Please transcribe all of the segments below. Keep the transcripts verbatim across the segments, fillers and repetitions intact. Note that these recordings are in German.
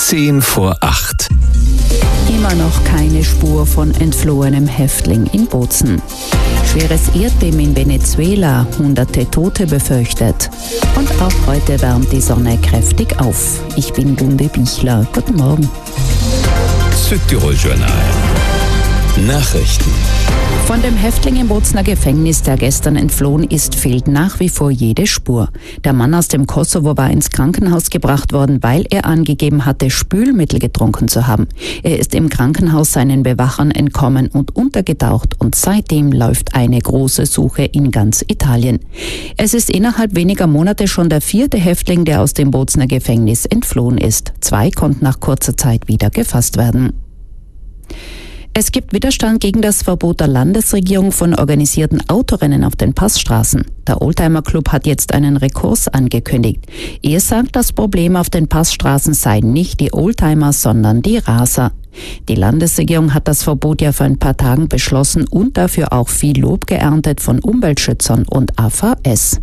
Zehn vor acht. Immer noch keine Spur von entflohenem Häftling in Bozen. Schweres Erdbeben in Venezuela, hunderte Tote befürchtet. Und auch heute wärmt die Sonne kräftig auf. Ich bin Gunde Bichler. Guten Morgen. Südtirol-Journal. Nachrichten. Von dem Häftling im Bozener Gefängnis, der gestern entflohen ist, fehlt nach wie vor jede Spur. Der Mann aus dem Kosovo war ins Krankenhaus gebracht worden, weil er angegeben hatte, Spülmittel getrunken zu haben. Er ist im Krankenhaus seinen Bewachern entkommen und untergetaucht und seitdem läuft eine große Suche in ganz Italien. Es ist innerhalb weniger Monate schon der vierte Häftling, der aus dem Bozener Gefängnis entflohen ist. Zwei konnten nach kurzer Zeit wieder gefasst werden. Es gibt Widerstand gegen das Verbot der Landesregierung von organisierten Autorennen auf den Passstraßen. Der Oldtimer Club hat jetzt einen Rekurs angekündigt. Er sagt, das Problem auf den Passstraßen seien nicht die Oldtimer, sondern die Raser. Die Landesregierung hat das Verbot ja vor ein paar Tagen beschlossen und dafür auch viel Lob geerntet von Umweltschützern und A V S.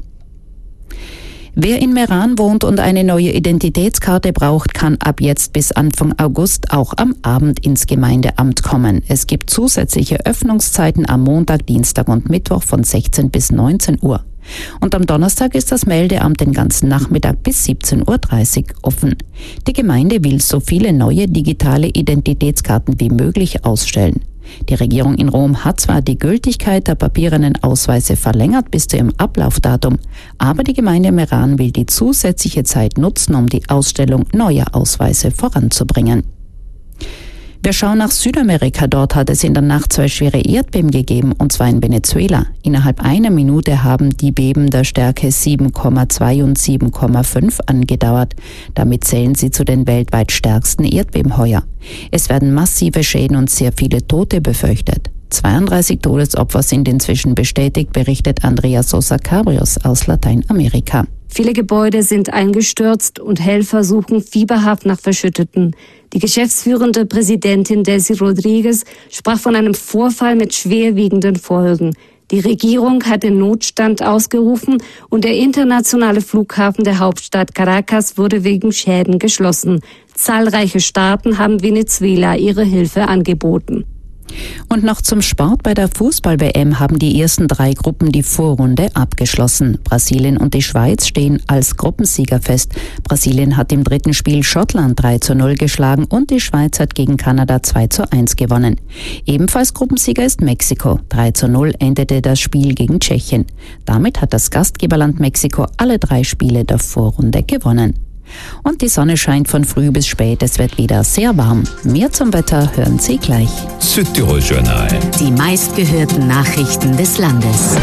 Wer in Meran wohnt und eine neue Identitätskarte braucht, kann ab jetzt bis Anfang August auch am Abend ins Gemeindeamt kommen. Es gibt zusätzliche Öffnungszeiten am Montag, Dienstag und Mittwoch von sechzehn bis neunzehn Uhr. Und am Donnerstag ist das Meldeamt den ganzen Nachmittag bis siebzehn Uhr dreißig offen. Die Gemeinde will so viele neue digitale Identitätskarten wie möglich ausstellen. Die Regierung in Rom hat zwar die Gültigkeit der papierenen Ausweise verlängert bis zu ihrem Ablaufdatum, aber die Gemeinde Meran will die zusätzliche Zeit nutzen, um die Ausstellung neuer Ausweise voranzubringen. Wir schauen nach Südamerika. Dort hat es in der Nacht zwei schwere Erdbeben gegeben, und zwar in Venezuela. Innerhalb einer Minute haben die Beben der Stärke sieben Komma zwei und sieben Komma fünf angedauert. Damit zählen sie zu den weltweit stärksten Erdbeben heuer. Es werden massive Schäden und sehr viele Tote befürchtet. zweiunddreißig Todesopfer sind inzwischen bestätigt, berichtet Andrea Sosa Cabrios aus Lateinamerika. Viele Gebäude sind eingestürzt und Helfer suchen fieberhaft nach Verschütteten. Die geschäftsführende Präsidentin Desi Rodriguez sprach von einem Vorfall mit schwerwiegenden Folgen. Die Regierung hat den Notstand ausgerufen und der internationale Flughafen der Hauptstadt Caracas wurde wegen Schäden geschlossen. Zahlreiche Staaten haben Venezuela ihre Hilfe angeboten. Und noch zum Sport. Bei der Fußball-W M haben die ersten drei Gruppen die Vorrunde abgeschlossen. Brasilien und die Schweiz stehen als Gruppensieger fest. Brasilien hat im dritten Spiel Schottland drei zu null geschlagen und die Schweiz hat gegen Kanada zwei zu eins gewonnen. Ebenfalls Gruppensieger ist Mexiko. drei zu null endete das Spiel gegen Tschechien. Damit hat das Gastgeberland Mexiko alle drei Spiele der Vorrunde gewonnen. Und die Sonne scheint von früh bis spät. Es wird wieder sehr warm. Mehr zum Wetter hören Sie gleich. Südtirol-Journal. Die meistgehörten Nachrichten des Landes.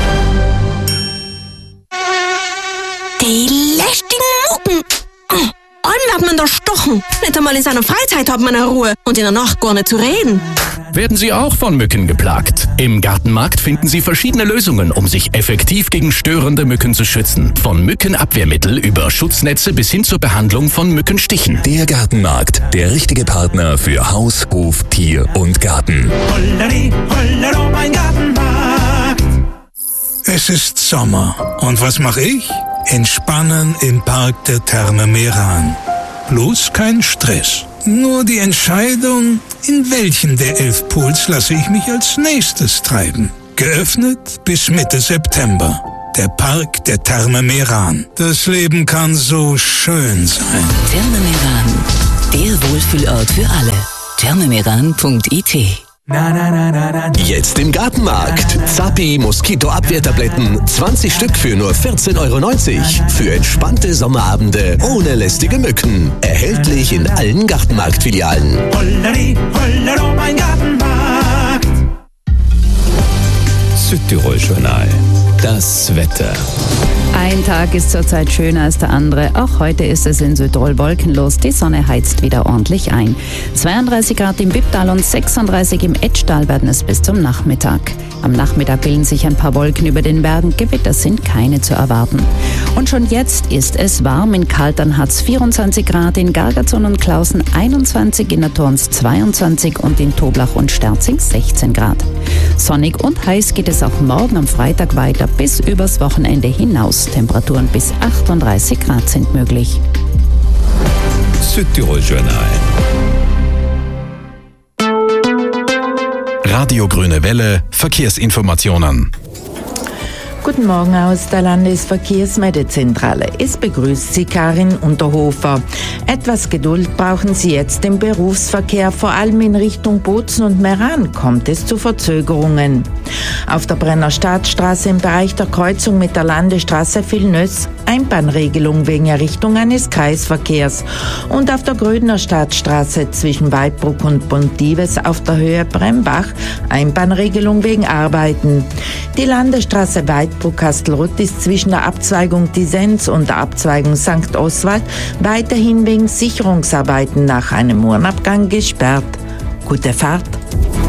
Die lästigen Mucken. Allem wird man da stochen. Nicht einmal in seiner Freizeit hat man eine Ruhe. Und in der Nacht gar nicht zu reden. Werden Sie auch von Mücken geplagt? Im Gartenmarkt finden Sie verschiedene Lösungen, um sich effektiv gegen störende Mücken zu schützen. Von Mückenabwehrmittel über Schutznetze bis hin zur Behandlung von Mückenstichen. Der Gartenmarkt, der richtige Partner für Haus, Hof, Tier und Garten. Holleri, hollero, mein Gartenmarkt. Es ist Sommer. Und was mache ich? Entspannen im Park der Therme Meran. Bloß kein Stress. Nur die Entscheidung, in welchen der elf Pools lasse ich mich als nächstes treiben. Geöffnet bis Mitte September. Der Park der Therme Meran. Das Leben kann so schön sein. Therme Meran, der Wohlfühlort für alle. thermemeran punkt I T. Jetzt im Gartenmarkt. Zappi Moskitoabwehrtabletten, zwanzig Stück für nur vierzehn Euro neunzig. Für entspannte Sommerabende ohne lästige Mücken. Erhältlich in allen Gartenmarktfilialen. Holleri, hollero, mein Gartenmarkt. Südtirol-Journal. Das Wetter. Ein Tag ist zurzeit schöner als der andere. Auch heute ist es in Südtirol wolkenlos. Die Sonne heizt wieder ordentlich ein. zweiunddreißig Grad im Bipptal und sechsunddreißig im Etschtal werden es bis zum Nachmittag. Am Nachmittag bilden sich ein paar Wolken über den Bergen. Gewitter sind keine zu erwarten. Und schon jetzt ist es warm. In Kaltern hat es vierundzwanzig Grad, in Gargazon und Klausen einundzwanzig, in der Torns zweiundzwanzig und in Toblach und Sterzing sechzehn Grad. Sonnig und heiß geht es auch morgen am Freitag weiter bis übers Wochenende hinaus. Temperaturen bis achtunddreißig Grad sind möglich. Südtirol-Journal. Radio Grüne Welle, Verkehrsinformationen. Guten Morgen aus der Landesverkehrsmeldezentrale. Es begrüßt Sie Karin Unterhofer. Etwas Geduld brauchen Sie jetzt im Berufsverkehr. Vor allem in Richtung Bozen und Meran kommt es zu Verzögerungen. Auf der Brenner Stadtstraße im Bereich der Kreuzung mit der Landesstraße Villeneuve Einbahnregelung wegen Errichtung eines Kreisverkehrs. Und auf der Grödner Stadtstraße zwischen Weidbruck und Pontives auf der Höhe Brembach Einbahnregelung wegen Arbeiten. Die Landesstraße Weidbruck-Kastelruth ist zwischen der Abzweigung Disenz und der Abzweigung Sankt Oswald weiterhin wegen Sicherungsarbeiten nach einem Uhrenabgang gesperrt. Gute Fahrt!